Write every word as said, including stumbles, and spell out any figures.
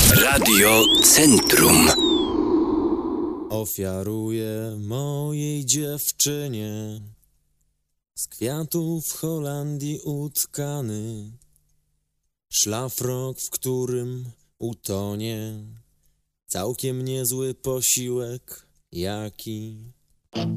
Radio Centrum. Ofiaruję mojej dziewczynie z kwiatów w Holandii utkany szlafrok, w którym utonie całkiem niezły posiłek, jaki